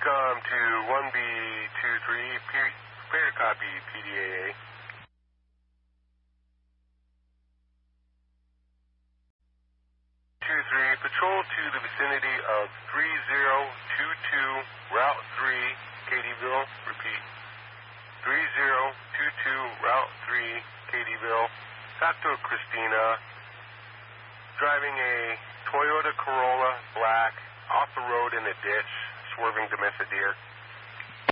Come to 1B23, prepare to copy PDAA. 23, patrol to the vicinity of 3022 Route 3, Katyville. Repeat, 3022 Route 3, Katyville. Dr. Christina, driving a Toyota Corolla black off the road in a ditch, swerving to miss a deer.